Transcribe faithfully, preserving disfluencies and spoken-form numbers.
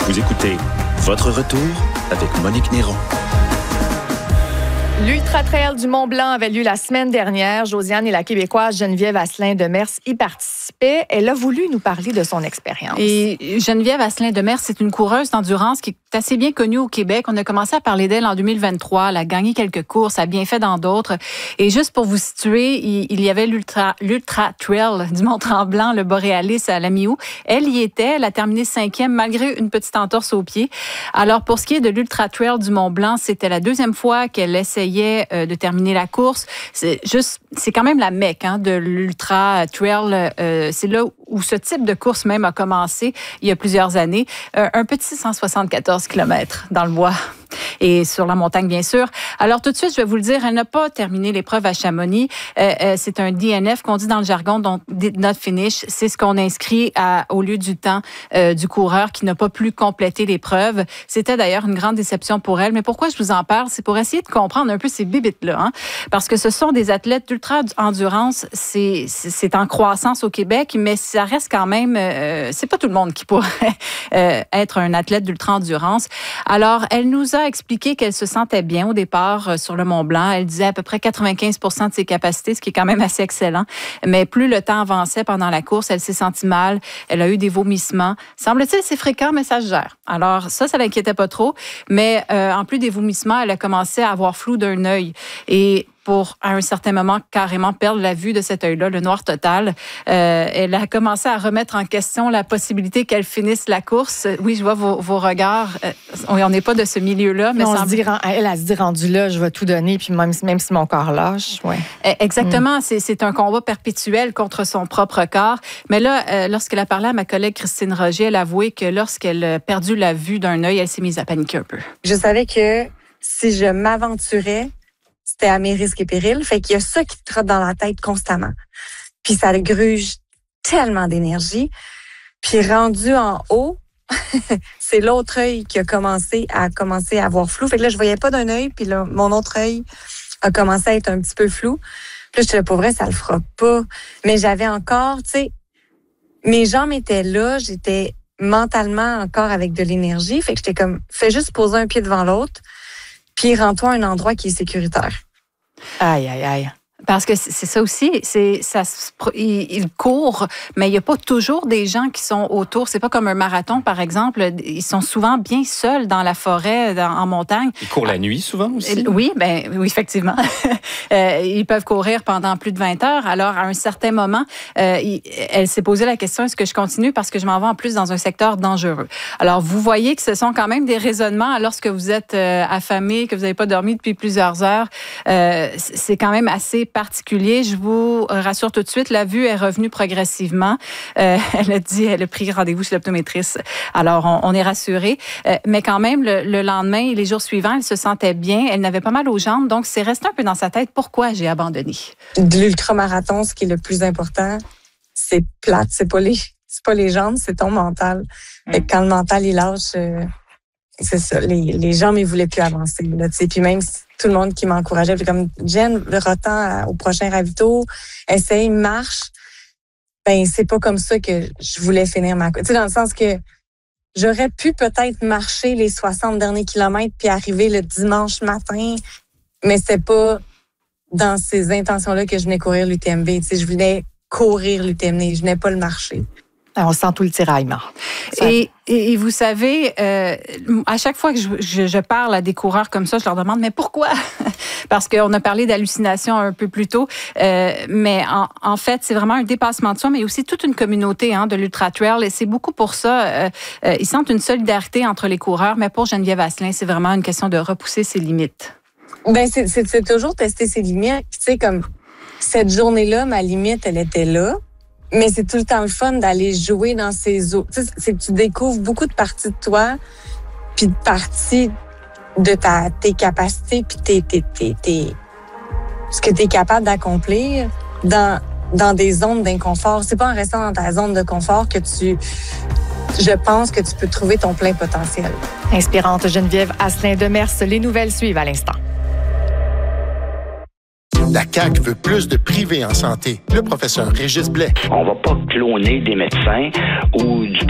Vous écoutez Votre Retour avec Monique Néron. L'Ultra Trail du Mont-Blanc avait lieu la semaine dernière. Josiane et la Québécoise Geneviève Asselin-Demers y participaient. Elle a voulu nous parler de son expérience. Et Geneviève Asselin-Demers, c'est une coureuse d'endurance qui est assez bien connue au Québec. On a commencé à parler d'elle en deux mille vingt-trois. Elle a gagné quelques courses, elle a bien fait dans d'autres. Et juste pour vous situer, il y avait l'Ultra, l'Ultra Trail du Mont-Tremblant, le Boréalis à la mi-août. Elle y était. Elle a terminé cinquième malgré une petite entorse au pied. Alors, pour ce qui est de l'Ultra Trail du Mont-Blanc, c'était la deuxième fois qu'elle essayait de terminer la course. C'est juste, c'est quand même la mecque hein, de l'Ultra Trail. Euh, c'est là où ce type de course même a commencé il y a plusieurs années. Euh, un petit cent soixante-quatorze kilomètres dans le bois et sur la montagne, bien sûr. Alors, tout de suite, je vais vous le dire, elle n'a pas terminé l'épreuve à Chamonix. Euh, euh, c'est un D N F qu'on dit dans le jargon, donc did not finish. C'est ce qu'on inscrit à, au lieu du temps euh, du coureur qui n'a pas pu compléter l'épreuve. C'était d'ailleurs une grande déception pour elle. Mais pourquoi je vous en parle? C'est pour essayer de comprendre un peu ces bibites-là. Hein? Parce que ce sont des athlètes d'ultra-endurance. C'est, c'est, c'est en croissance au Québec, mais ça reste quand même... Euh, c'est pas tout le monde qui pourrait euh, être un athlète d'ultra-endurance. Alors, elle nous a expliqué qu'elle se sentait bien au départ euh, sur le Mont-Blanc. Elle disait à peu près quatre-vingt-quinze pour cent de ses capacités, ce qui est quand même assez excellent. Mais plus le temps avançait pendant la course, elle s'est sentie mal. Elle a eu des vomissements. Semble-t-il, c'est fréquent, mais ça se gère. Alors, ça, ça l'inquiétait pas trop. Mais euh, en plus des vomissements, elle a commencé à avoir flou d'un œil. Et pour, à un certain moment, carrément perdre la vue de cet œil-là, le noir total. Euh, elle a commencé à remettre en question la possibilité qu'elle finisse la course. Oui, je vois vos, vos regards. Euh, on n'est pas de ce milieu-là. Mais on semble... se dit, elle, elle se dit, rendue là, je vais tout donner, puis même, même si mon corps lâche. Ouais. Exactement. Mm. C'est, c'est un combat perpétuel contre son propre corps. Mais là, euh, lorsqu'elle a parlé à ma collègue Christine Roger, elle a avoué que lorsqu'elle a perdu la vue d'un œil, elle s'est mise à paniquer un peu. Je savais que si je m'aventurais, c'était à mes risques et périls. Fait qu'il y a ça qui te trotte dans la tête constamment. Puis ça gruge tellement d'énergie. Puis rendu en haut, c'est l'autre œil qui a commencé à commencer à avoir flou. Fait que là, je voyais pas d'un œil, puis là, mon autre œil a commencé à être un petit peu flou. Puis là, j'étais là, pour vrai, ça le fera pas. Mais j'avais encore, tu sais, mes jambes étaient là, j'étais mentalement encore avec de l'énergie. Fait que j'étais comme, fais juste poser un pied devant l'autre, puis rends-toi à un endroit qui est sécuritaire. Aïe, aïe, aïe. Parce que c'est ça aussi, c'est ça. Il, il court, mais il n'y a pas toujours des gens qui sont autour. C'est pas comme un marathon, par exemple. Ils sont souvent bien seuls dans la forêt, dans, en montagne. Ils courent la nuit souvent aussi. Oui, ben oui, effectivement. euh, ils peuvent courir pendant plus de vingt heures. Alors, à un certain moment, euh, il, elle s'est posé la question, est-ce que je continue parce que je m'en vais en plus dans un secteur dangereux. Alors, vous voyez que ce sont quand même des raisonnements lorsque vous êtes euh, affamé, que vous n'avez pas dormi depuis plusieurs heures. Euh, c'est quand même assez particulier. Je vous rassure tout de suite, la vue est revenue progressivement. Euh, elle a dit, elle a pris rendez-vous chez l'optométriste. Alors, on, on est rassurés. Euh, mais quand même, le, le lendemain et les jours suivants, elle se sentait bien. Elle n'avait pas mal aux jambes. Donc, c'est resté un peu dans sa tête. Pourquoi j'ai abandonné? De l'ultramarathon, ce qui est le plus important, c'est plate. C'est pas les, c'est pas les jambes, c'est ton mental. Mm. Fait que quand le mental, il lâche, euh, c'est ça. Les, les jambes, ils voulaient plus avancer. Là, puis même tout le monde qui m'encourageait, puis comme Jen, le rotant au prochain ravito, essaye, marche. Ben c'est pas comme ça que je voulais finir ma course. Tu sais, dans le sens que j'aurais pu peut-être marcher les soixante derniers kilomètres puis arriver le dimanche matin, mais c'est pas dans ces intentions-là que je venais courir l'U T M B. Tu sais, je voulais courir l'U T M B, je venais pas le marcher. On sent tout le tiraillement. Et, et, et vous savez, euh, à chaque fois que je, je, je parle à des coureurs comme ça, je leur demande, mais pourquoi? Parce qu'on a parlé d'hallucination un peu plus tôt, euh, mais en, en fait, c'est vraiment un dépassement de soi, mais aussi toute une communauté hein, de l'Ultra-Trail. Et c'est beaucoup pour ça. Euh, euh, ils sentent une solidarité entre les coureurs, mais pour Geneviève Asselin, c'est vraiment une question de repousser ses limites. Ben c'est, c'est, c'est toujours tester ses limites. Tu sais, comme cette journée-là, ma limite, elle était là. Mais c'est tout le temps le fun d'aller jouer dans ces eaux. Tu sais, c'est que tu découvres beaucoup de parties de toi, puis de parties de ta, tes capacités, puis tes, tes, tes, tes, ce que tu es capable d'accomplir dans, dans des zones d'inconfort. C'est pas en restant dans ta zone de confort que tu... Je pense que tu peux trouver ton plein potentiel. Inspirante Geneviève Asselin-Demers, les nouvelles suivent à l'instant. La C A Q veut plus de privés en santé. Le professeur Régis Blais. On va pas cloner des médecins ou du